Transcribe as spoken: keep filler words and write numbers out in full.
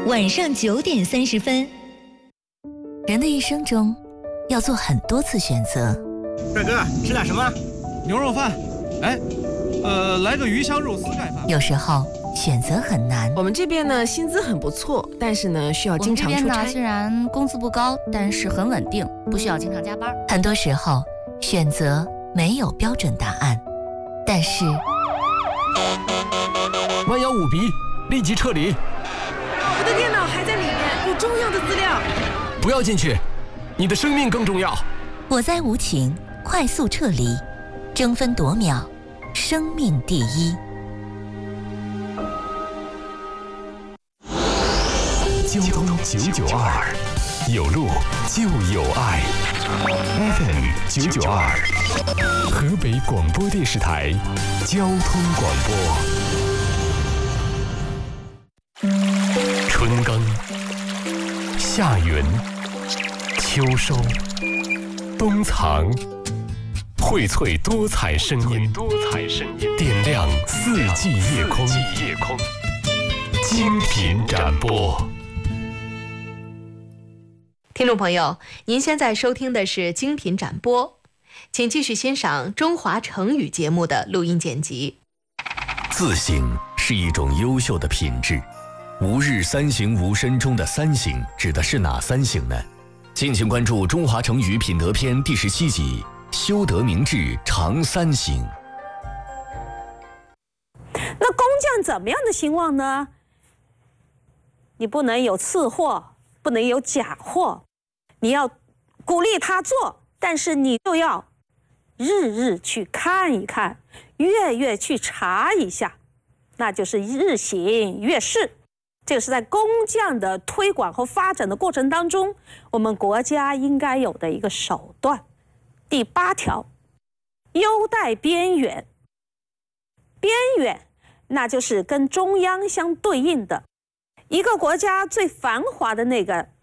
晚上九点三十分。人的一生中，要做很多次选择。 帅哥，吃点什么？ 牛肉饭。哎，呃，来个鱼香肉丝盖饭。 有时候选择很难。 我们这边呢，薪资很不错，但是呢，需要经常出差。 我们这边呢，虽然工资不高，但是很稳定，不需要经常加班。很多时候，选择没有标准答案，但是万幺五 B， 立即撤离。 我的电脑还在里面，有重要的资料。 不要进去，你的生命更重要。 火灾无情，快速撤离，争分夺秒，生命第一。 交通九九二，有路就有爱。F M 九九二，河北广播电视台交通广播。春耕、夏耘、秋收、冬藏，荟萃多彩声音，多彩声音，点亮四季夜空，夜空，精品展播。 听众朋友，您现在收听的是精品展播，请继续欣赏中华成语节目的录音剪辑。 自省是一种优秀的品质。吾日三省吾身中的三省指的是哪三省呢？敬请关注《中华成语品德篇》第十七集，修德明志常三省。 那工匠怎么样的兴旺呢？你不能有次货，不能有假货，你要鼓励他做，但是你就要日日去看一看，月月去查一下，那就是日行月试。这个是在工匠的推广和发展的过程当中，我们国家应该有的一个手段。第八条，优待边远。边远，那就是跟中央相对应的。一个国家最繁华的那个